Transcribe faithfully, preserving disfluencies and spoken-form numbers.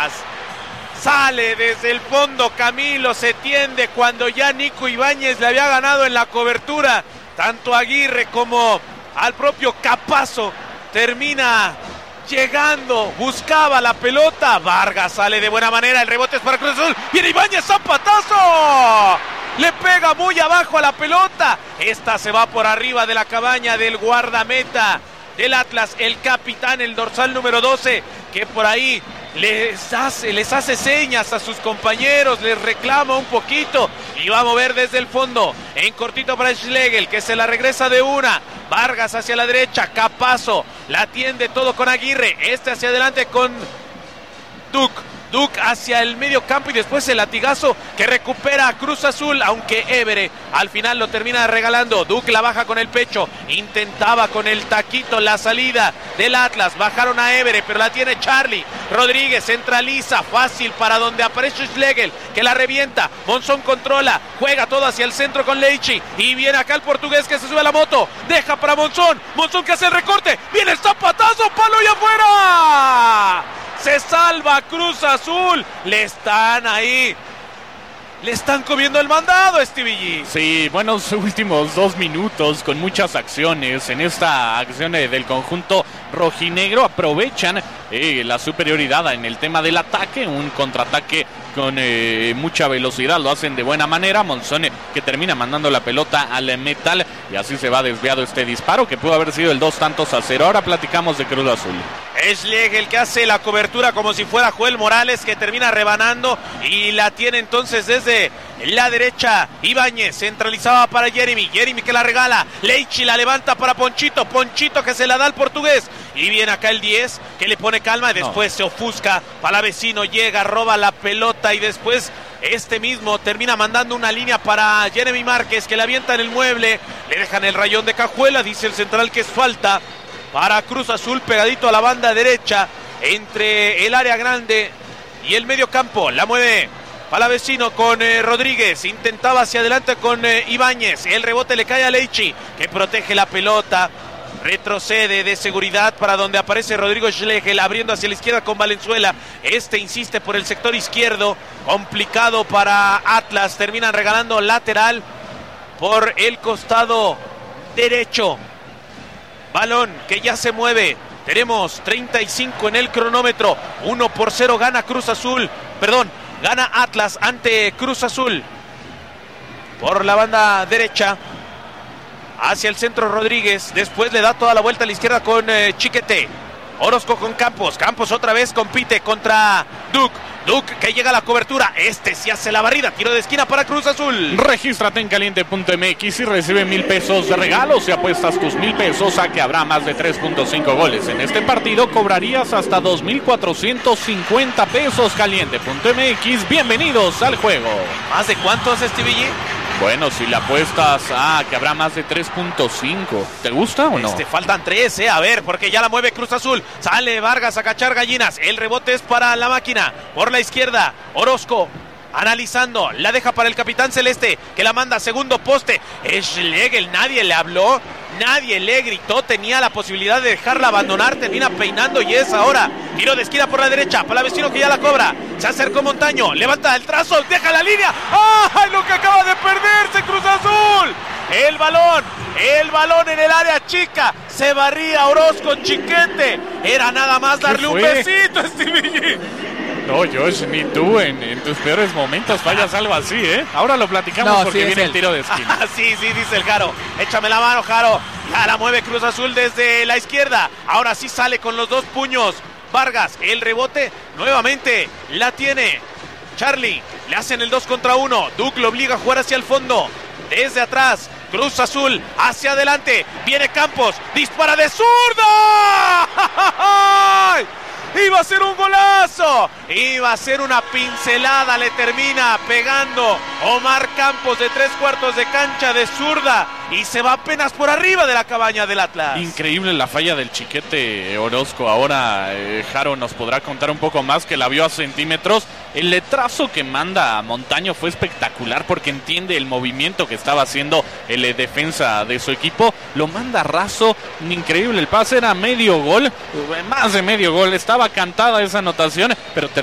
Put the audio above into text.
Vargas. Sale desde el fondo Camilo, se tiende cuando ya Nico Ibáñez le había ganado en la cobertura. Tanto a Aguirre como al propio Capazo. Termina llegando, buscaba la pelota. Vargas sale de buena manera, el rebote es para Cruz Azul. Viene Ibáñez, ¡zapatazo! Le pega muy abajo a la pelota. Esta se va por arriba de la cabaña del guardameta del Atlas, el capitán, el dorsal número doce, que por ahí les hace, les hace señas a sus compañeros, les reclama un poquito y va a mover desde el fondo, en cortito para Schlegel, que se la regresa de una. Vargas hacia la derecha, Capazo, la atiende todo con Aguirre, este hacia adelante con Duke. Duke hacia el medio campo y después el latigazo que recupera a Cruz Azul, aunque Évere al final lo termina regalando. Duke la baja con el pecho, intentaba con el taquito la salida del Atlas, bajaron a Évere, pero la tiene Charlie. Rodríguez centraliza, fácil para donde aparece Schlegel, que la revienta. Monzón controla, juega todo hacia el centro con Leichi, y viene acá el portugués que se sube a la moto, deja para Monzón, Monzón que hace el recorte, viene el zapatazo, palo y afuera. Se salva Cruz Azul. Le están ahí. Le están comiendo el mandado, Stevie G. Sí, buenos últimos dos minutos con muchas acciones en esta acción del conjunto rojinegro. Aprovechan eh, la superioridad en el tema del ataque, un contraataque con eh, mucha velocidad, lo hacen de buena manera. Monzón que termina mandando la pelota al metal y así se va desviado este disparo que pudo haber sido el dos tantos a cero. Ahora platicamos de Cruz Azul. Es Schlegel que hace la cobertura como si fuera Joel Morales, que termina rebanando y la tiene entonces desde la derecha. Ibáñez centralizaba para Jeremy, Jeremy que la regala, Leichi la levanta para Ponchito, Ponchito que se la da al portugués y viene acá el diez que le pone calma y después no. se ofusca, Palavecino llega, roba la pelota y después este mismo termina mandando una línea para Jeremy Márquez, que la avienta en el mueble, le dejan el rayón de cajuela, dice el central que es falta para Cruz Azul, pegadito a la banda derecha, entre el área grande y el medio campo. La mueve Palavecino con eh, Rodríguez, intentaba hacia adelante con eh, Ibáñez, el rebote le cae a Leichi, que protege la pelota, retrocede de seguridad para donde aparece Rodrigo Schlegel, abriendo hacia la izquierda con Valenzuela, este insiste por el sector izquierdo, complicado para Atlas, terminan regalando lateral por el costado derecho. Balón que ya se mueve. Tenemos treinta y cinco en el cronómetro. uno por cero gana Cruz Azul. Perdón, gana Atlas ante Cruz Azul. Por la banda derecha. Hacia el centro Rodríguez. Después le da toda la vuelta a la izquierda con eh, Chiquete. Orozco con Campos. Campos otra vez compite contra Duke. Duke que llega a la cobertura. Este sí hace la barrida. Tiro de esquina para Cruz Azul. Regístrate en caliente punto m x y recibe mil pesos de regalo. Si apuestas tus mil pesos a que habrá más de tres punto cinco goles en este partido, cobrarías hasta dos mil cuatrocientos cincuenta pesos. Caliente punto m x. Bienvenidos al juego. ¿Más de cuántos, Stevie G? Bueno, si le apuestas a que habrá más de tres punto cinco, ¿te gusta o no? Este, faltan tres, eh, a ver, porque ya la mueve Cruz Azul. Sale Vargas a cachar gallinas. El rebote es para la máquina. Por la izquierda, Orozco analizando, la deja para el capitán celeste, que la manda a segundo poste. Schlegel, nadie le habló, nadie le gritó, tenía la posibilidad de dejarla abandonar, termina peinando y es ahora tiro de esquina por la derecha, Palavecino que ya la cobra, se acercó Montaño, levanta el trazo, deja la línea. ¡Ay, lo que acaba de perderse Cruz Azul! El balón, el balón en el área chica, se barría Orozco, Chiquete, era nada más darle un besito, Stevie G. No, Josh, ni tú en, en tus peores momentos fallas algo así, ¿eh? Ahora lo platicamos no, porque sí, viene el tiro de esquina. Ah, sí, sí, dice el Jaro. Échame la mano, Jaro. Ya la mueve Cruz Azul desde la izquierda. Ahora sí sale con los dos puños. Vargas, el rebote, nuevamente la tiene Charlie. Le hacen el dos contra uno. Duke lo obliga a jugar hacia el fondo. Desde atrás, Cruz Azul hacia adelante. Viene Campos, dispara de zurda. Iba a ser un golazo, iba a ser una pincelada, le termina pegando Omar Campos de tres cuartos de cancha de zurda y se va apenas por arriba de la cabaña del Atlas. Increíble la falla del Chiquete Orozco. Ahora eh, Jaro nos podrá contar un poco más, que la vio a centímetros. El letrazo que manda a Montaño fue espectacular porque entiende el movimiento que estaba haciendo el eh, defensa de su equipo. Lo manda raso, increíble el pase, era medio gol, más de medio gol. Estaba cantada esa anotación, pero terminó